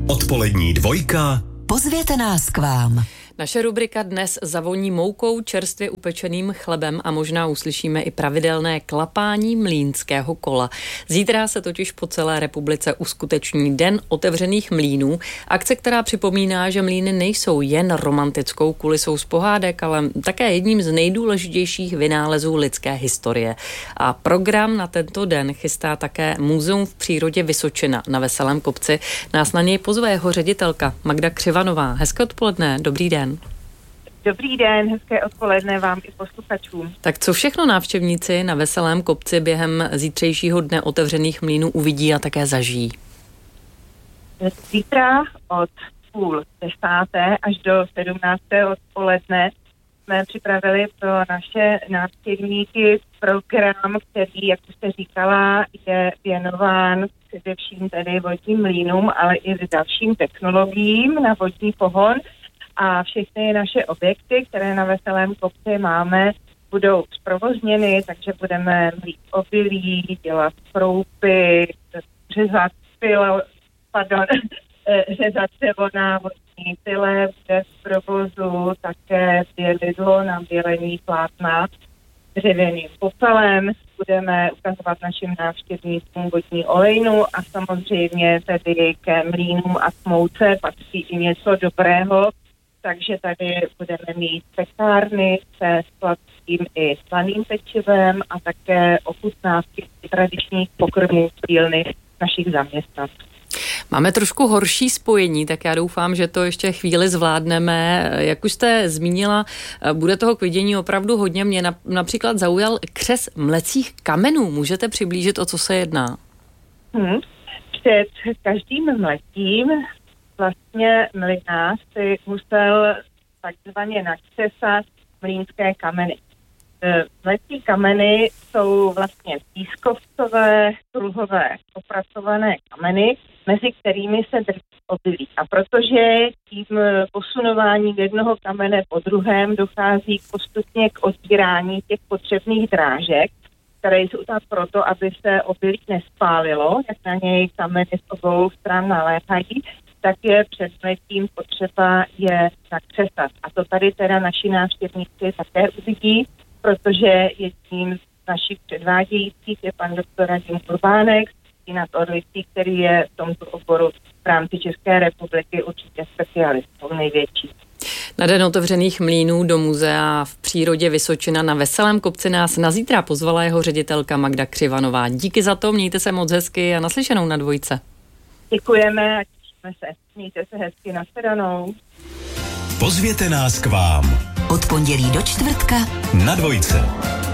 Odpolední dvojka. Pozvěte nás k vám. Naše rubrika dnes zavoní moukou, čerstvě upečeným chlebem a možná uslyšíme i pravidelné klapání mlýnského kola. Zítra se totiž po celé republice uskuteční Den otevřených mlýnů. Akce, která připomíná, že mlýny nejsou jen romantickou kulisou z pohádek, ale také jedním z nejdůležitějších vynálezů lidské historie. A program na tento den chystá také Muzeum v přírodě Vysočina na Veselém kopci. Nás na něj pozve jeho ředitelka Magda Křivanová. Hezké odpoledne, dobrý den. Dobrý den, hezké odpoledne vám i posluchačům. Tak co všechno návštěvníci na Veselém kopci během zítřejšího dne otevřených mlýnů uvidí a také zažijí? Zítra od 9:30 až do 17. odpoledne jsme připravili pro naše návštěvníky program, který, jak jste říkala, je věnován především tedy vodním mlýnům, ale i dalším technologiím na vodní pohon. A všechny naše objekty, které na Veselém kopci máme, budou zprovozněny, takže budeme mlít obilí, dělat kroupy, řezat dřevo na vodní pile, bude v provozu také bělidlo na bělení plátna dřevěným popelem. Budeme ukazovat našim návštěvníkům vodní olejnu a samozřejmě tedy ke mlýnům a k mouce patří i něco dobrého. Takže tady budeme mít pekárny se sladkým i slaným pečivem a také ochutnávky tradičních pokrmů z dílny našich zaměstnanců. Máme trošku horší spojení, tak já doufám, že to ještě chvíli zvládneme. Jak už jste zmínila, bude toho k vidění opravdu hodně. Mě například zaujal křes mlecích kamenů. Můžete přiblížit, o co se jedná? Před každým mletím vlastně mlynář si musel takzvaně nakřesat mlýnské kameny. Mletí kameny jsou vlastně pískovcové, kruhové, opracované kameny, mezi kterými se drží obilí. A protože tím posunováním jednoho kamene po druhém dochází postupně k otvírání těch potřebných drážek, které jsou tam proto, aby se obilí nespálilo, jak na něj kameny z obou stran naléhají, tak je před mletím potřeba je nakřesat. A to tady teda naši návštěvníci také uvidí, protože jedním z našich předvádějících je pan doktor Radim Urbánek, nad Orlicí, který je v tomto oboru v rámci České republiky určitě specialistou největší. Na Den otevřených mlýnů do muzea v přírodě Vysočina na Veselém kopci nás na zítra pozvala jeho ředitelka Magda Křivanová. Díky za to, mějte se moc hezky a naslyšenou na dvojce. Děkujeme a těšíme se. Mějte se hezky, nashledanou. Pozvěte nás k vám. Od pondělí do čtvrtka Na dvojce.